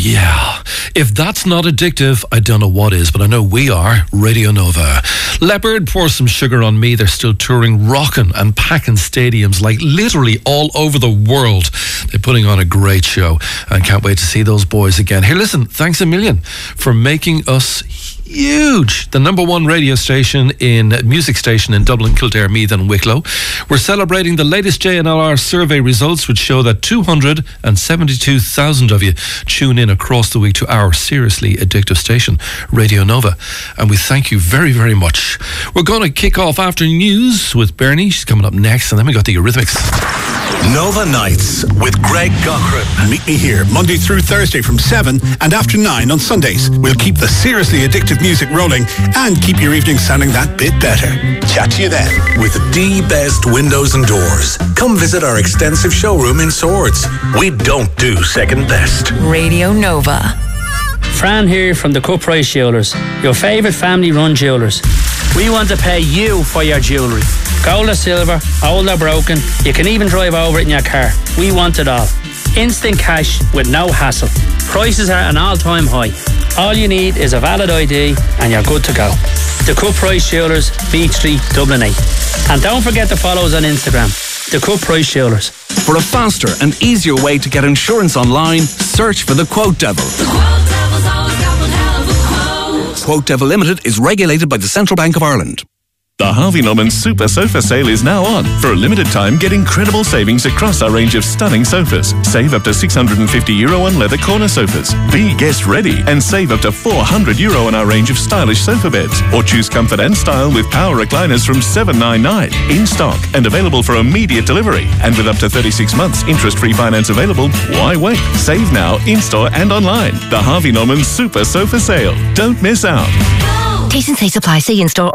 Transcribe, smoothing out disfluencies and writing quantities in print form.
yeah. If that's not addictive, I don't know what is, but I know we are. Radio Nova. Leopard, Pour Some Sugar on Me. They're still touring, rocking and packing stadiums like literally all over the world. They're putting on a great show and can't wait to see those boys again. Here, listen, thanks a million for making us huge. The number one radio station music station in Dublin, Kildare, Meath and Wicklow. We're celebrating the latest JNLR survey results, which show that 272,000 of you tune in across the week to our seriously addictive station, Radio Nova. And we thank you very, very much. We're going to kick off after news with Bernie. She's coming up next. And then we got the Eurythmics. Nova Nights with Greg Cochran. Meet me here Monday through Thursday from 7 and after 9 on Sundays. We'll keep the seriously addictive music rolling and keep your evening sounding that bit better. Chat to you then. With the best windows and doors, come visit our extensive showroom in Swords. We don't do second best. Radio Nova. Fran here from the Cut Price Jewellers, your favourite family-run jewellers. We want to pay you for your jewellery. Gold or silver, old or broken, you can even drive over it in your car. We want it all. Instant cash with no hassle. Prices are an all-time high. All you need is a valid ID and you're good to go. The Cut Price Jewellers, Beach Street, Dublin 8. And don't forget to follow us on Instagram, The Cut Price Jewellers. For a faster and easier way to get insurance online, search for the Quote Devil. The Quote Devil's always got one hell of a quote. Quote Devil Limited is regulated by the Central Bank of Ireland. The Harvey Norman Super Sofa Sale is now on. For a limited time, get incredible savings across our range of stunning sofas. Save up to €650 on leather corner sofas. Be guest ready and save up to €400 on our range of stylish sofa beds. Or choose comfort and style with power recliners from $799. In stock and available for immediate delivery. And with up to 36 months interest-free finance available, why wait? Save now, in-store and online. The Harvey Norman Super Sofa Sale. Don't miss out. T&C Supply. See in-store